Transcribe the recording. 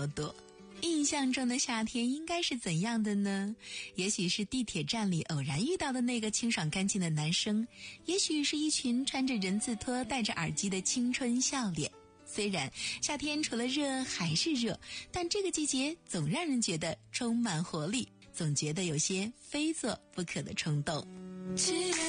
朵朵。印象中的夏天应该是怎样的呢？也许是地铁站里偶然遇到的那个清爽干净的男生，也许是一群穿着人字拖戴着耳机的青春笑脸。虽然夏天除了热还是热，但这个季节总让人觉得充满活力，总觉得有些非做不可的冲动。